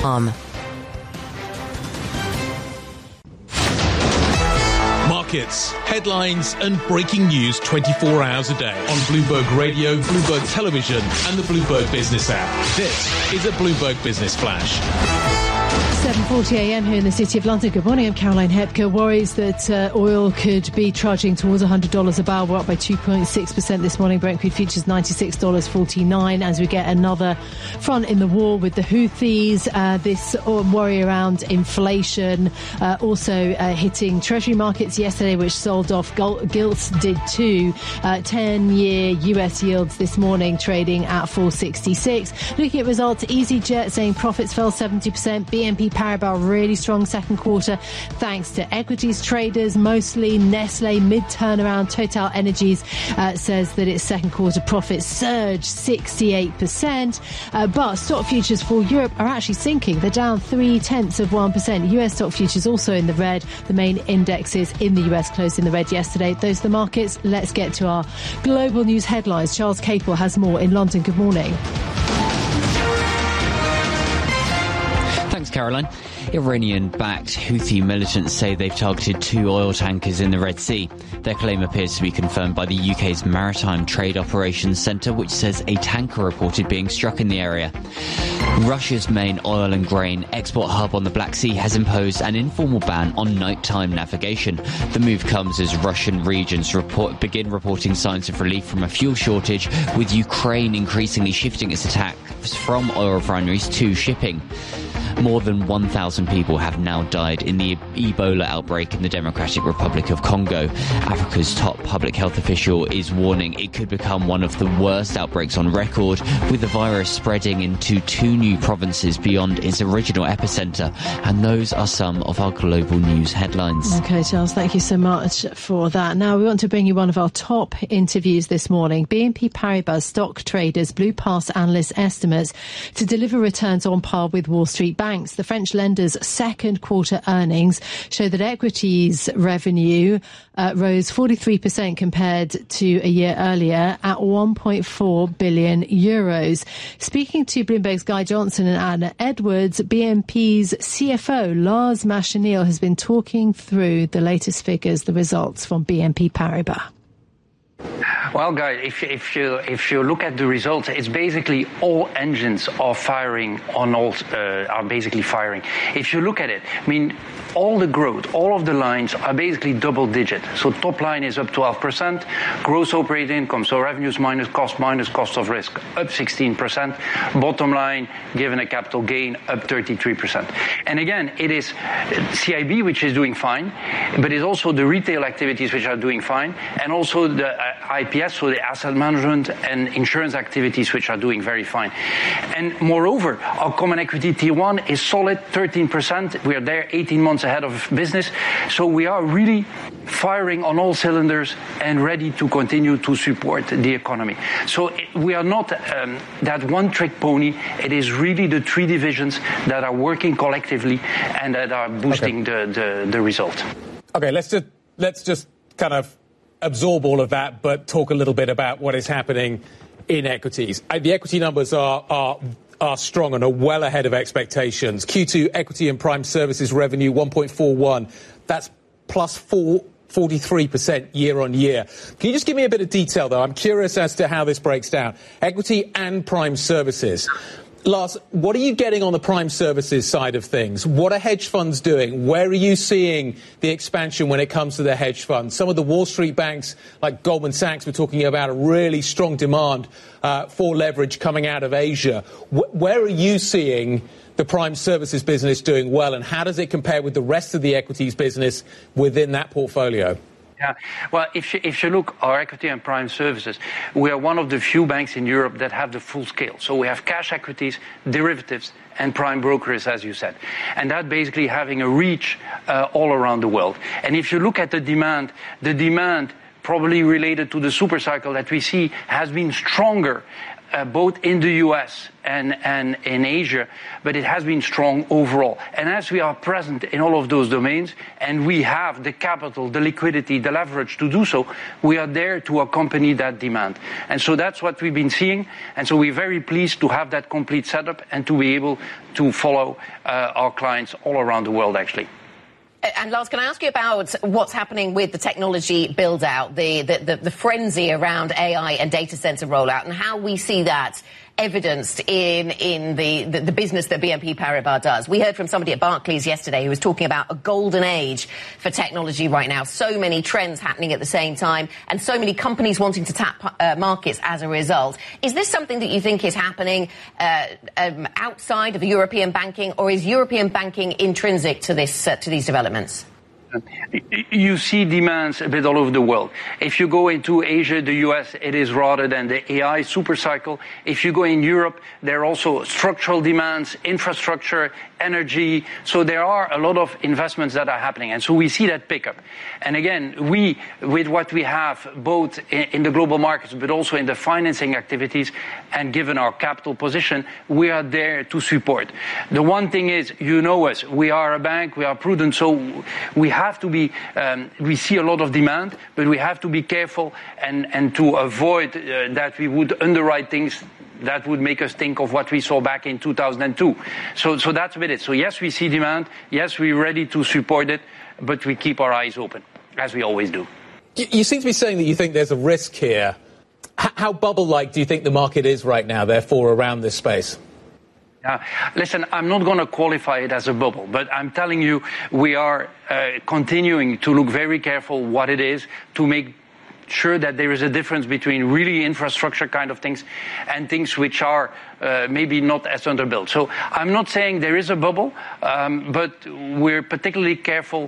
Markets, headlines and breaking news 24 hours a day on Bloomberg Radio, Bloomberg Television and the Bloomberg Business app. This is a Bloomberg Business Flash. 7:40 a.m. here in the City of London. Good morning, I'm Caroline Hepker. Worries that oil could be trudging towards $100 a barrel. We're up by 2.6% this morning. Brent crude futures $96.49 as we get another front in the war with the Houthis. This worry around inflation also hitting Treasury markets yesterday, which sold off. Gilts did too. 10-year US yields this morning trading at 4.66. Looking at results, EasyJet saying profits fell 70%. BNP Paribas really strong second quarter thanks to equities traders, mostly Nestle mid-turnaround. Total Energies says that its second quarter profits surged 68%, but stock futures for Europe are actually sinking. They're down 0.3%. US stock futures also in the red. The main indexes in the US closed in the red yesterday. Those are the markets. Let's get to our global news headlines. Charles Capel has more in London. Good morning. Thanks, Caroline. Iranian-backed Houthi militants say they've targeted 2 oil tankers in the Red Sea. Their claim appears to be confirmed by the UK's Maritime Trade Operations Centre, which says a tanker reported being struck in the area. Russia's main oil and grain export hub on the Black Sea has imposed an informal ban on nighttime navigation. The move comes as Russian regions begin reporting signs of relief from a fuel shortage, with Ukraine increasingly shifting its attacks from oil refineries to shipping. More than 1,000 people have now died in the Ebola outbreak in the Democratic Republic of Congo. Africa's top public health official is warning it could become one of the worst outbreaks on record, with the virus spreading into 2 new provinces beyond its original epicenter. And those are some of our global news headlines. OK, Charles, thank you so much for that. Now we want to bring you one of our top interviews this morning. BNP Paribas stock traders blew past analyst estimates to deliver returns on par with Wall Street banks. The French lender's second quarter earnings show that equities revenue rose 43% compared to a year earlier at 1.4 billion euros. Speaking to Bloomberg's Guy Johnson and Anna Edwards, BNP's CFO Lars Machenil has been talking through the latest figures, the results from BNP Paribas. Well, Guy, if you look at the results, it's basically all engines are firing on all are basically firing. If you look at it, I mean, all the growth, all of the lines are basically double digit. So top line is up 12%, gross operating income, so revenues minus cost of risk, up 16%. Bottom line, given a capital gain, up 33%. And again, it is CIB which is doing fine, but it's also the retail activities which are doing fine, and also the IPS, so the asset management and insurance activities which are doing very fine. And moreover, our common equity Tier 1 is solid, 13%. We are there 18 months ahead of business. So we are really firing on all cylinders and ready to continue to support the economy. So we are not that one-trick pony. It is really the 3 divisions that are working collectively and that are boosting the result. Okay, let's just kind of absorb all of that, but talk a little bit about what is happening in equities. The equity numbers are strong and are well ahead of expectations. Q2 equity and prime services revenue 1.41. That's plus 43% year on year. Can you just give me a bit of detail, though? I'm curious as to how this breaks down. Equity and prime services. Lars, what are you getting on the prime services side of things? What are hedge funds doing? Where are you seeing the expansion when it comes to the hedge funds? Some of the Wall Street banks, like Goldman Sachs, were talking about a really strong demand for leverage coming out of Asia. Where are you seeing the prime services business doing well, and how does it compare with the rest of the equities business within that portfolio? Yeah, well, if you look our equity and prime services, we are one of the few banks in Europe that have the full scale. So we have cash equities, derivatives, and prime brokers, as you said. And that basically having a reach all around the world. And if you look at the demand probably related to the super cycle that we see has been stronger both in the US and in Asia, but it has been strong overall. And as we are present in all of those domains, and we have the capital, the liquidity, the leverage to do so, we are there to accompany that demand. And so that's what we've been seeing. And so we're very pleased to have that complete setup and to be able to follow our clients all around the world, actually. And Lars, can I ask you about what's happening with the technology build-out, the frenzy around AI and data center rollout, and how we see that evidenced in the business that BNP Paribas does? We heard from somebody at Barclays yesterday who was talking about a golden age for technology right now. So many trends happening at the same time, and so many companies wanting to tap markets as a result. Is this something that you think is happening outside of European banking, or is European banking intrinsic to these developments? You see demands a bit all over the world. If you go into Asia, the US, it is rather than the AI super cycle. If you go in Europe, there are also structural demands, infrastructure, energy. So there are a lot of investments that are happening. And so we see that pickup. And again, we, with what we have, both in the global markets, but also in the financing activities, and given our capital position, we are there to support. The one thing is, you know us, we are a bank, we are prudent, so we have to be, we see a lot of demand, but we have to be careful and to avoid that we would underwrite things that would make us think of what we saw back in 2002. So that's a bit it. So yes, we see demand. Yes, we're ready to support it, but we keep our eyes open, as we always do. You seem to be saying that you think there's a risk here. How bubble-like do you think the market is right now, therefore, around this space? Listen, I'm not going to qualify it as a bubble, but I'm telling you, we are continuing to look very careful what it is to make sure that there is a difference between really infrastructure kind of things and things which are maybe not as underbuilt. So I'm not saying there is a bubble, but we're particularly careful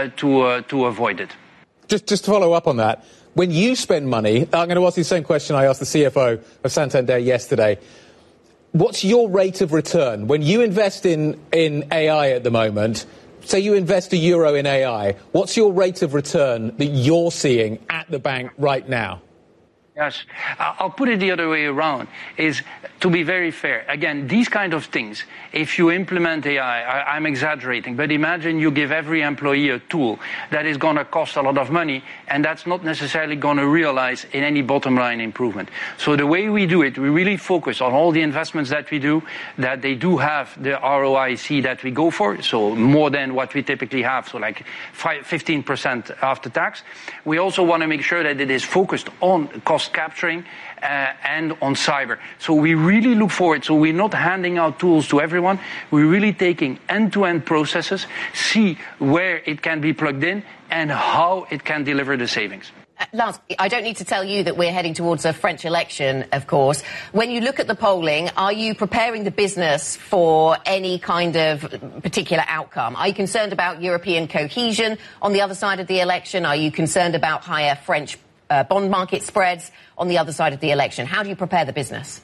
to avoid it. Just to follow up on that, when you spend money, I'm going to ask you the same question I asked the CFO of Santander yesterday. What's your rate of return? When you invest in AI at the moment, say you invest €1 in AI, what's your rate of return that you're seeing at the bank right now? Yes, I'll put it the other way around, is to be very fair. Again, these kind of things, if you implement AI, I'm exaggerating, but imagine you give every employee a tool that is going to cost a lot of money, and that's not necessarily going to realize in any bottom line improvement. So the way we do it, we really focus on all the investments that we do, that they do have the ROIC that we go for, so more than what we typically have, so like 15% after tax. We also want to make sure that it is focused on cost capturing and on cyber. So we really look forward. So we're not handing out tools to everyone. We're really taking end-to-end processes, see where it can be plugged in and how it can deliver the savings. Lars, I don't need to tell you that we're heading towards a French election, of course. When you look at the polling, are you preparing the business for any kind of particular outcome? Are you concerned about European cohesion on the other side of the election? Are you concerned about higher French bond market spreads on the other side of the election? How do you prepare the business?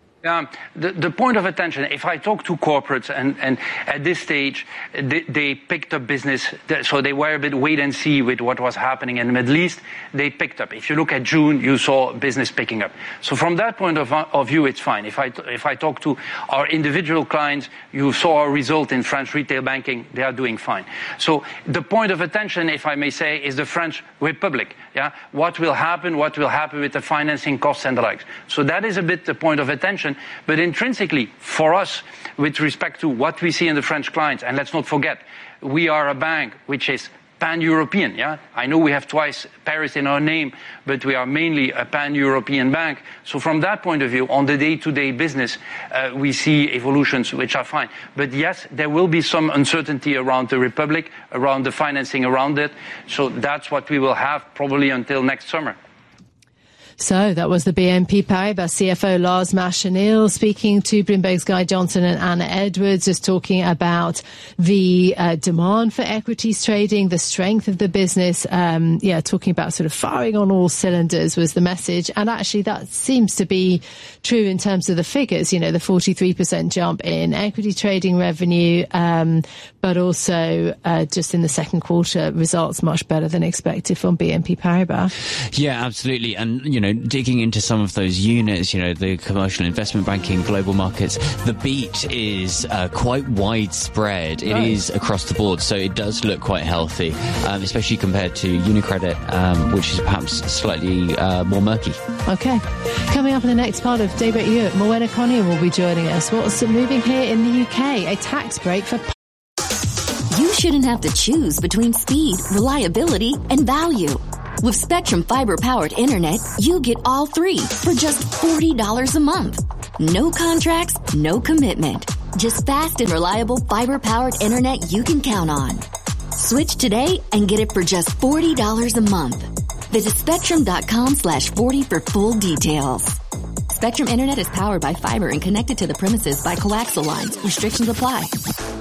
The point of attention, if I talk to corporates and at this stage, they picked up business, so they were a bit wait and see with what was happening in the Middle East. They picked up. If you look at June, you saw business picking up. So from that point of view, it's fine. If I talk to our individual clients, you saw our result in French retail banking, they are doing fine. So the point of attention, if I may say, is the French Republic. Yeah, what will happen with the financing costs and the likes. So that is a bit the point of attention. But intrinsically, for us, with respect to what we see in the French clients, and let's not forget, we are a bank which is pan-European. Yeah, I know we have twice Paris in our name, but we are mainly a pan-European bank. So from that point of view, on the day-to-day business, we see evolutions which are fine. But yes, there will be some uncertainty around the Republic, around the financing around it. So that's what we will have probably until next summer. So that was the BNP Paribas CFO Lars Machenil speaking to Bloomberg's Guy Johnson and Anna Edwards, just talking about the demand for equities trading, the strength of the business. Talking about sort of firing on all cylinders was the message. And actually that seems to be true in terms of the figures, the 43% jump in equity trading revenue, but also just in the second quarter results much better than expected from BNP Paribas. Yeah, absolutely. And, digging into some of those units, the commercial investment banking, global markets, the beat is quite widespread. It is across the board, so it does look quite healthy, especially compared to UniCredit, which is perhaps slightly more murky. Okay. Coming up in the next part of Daybreak Europe, Morwenna Connier will be joining us. What's moving here in the UK? A tax break for... You shouldn't have to choose between speed, reliability, and value. With Spectrum Fiber-powered internet, you get all three for just $40 a month. No contracts, no commitment. Just fast and reliable fiber-powered internet you can count on. Switch today and get it for just $40 a month. Visit Spectrum.com/40 for full details. Spectrum Internet is powered by fiber and connected to the premises by coaxial lines. Restrictions apply.